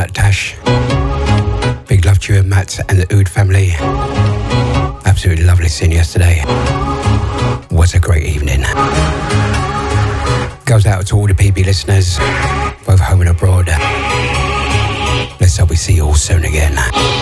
Matt Tash. Big love to you and Matt and the Oud family. Absolutely lovely seeing you yesterday. What a great evening. Goes out to all the PB listeners, both home and abroad. Let's hope we see you all soon again.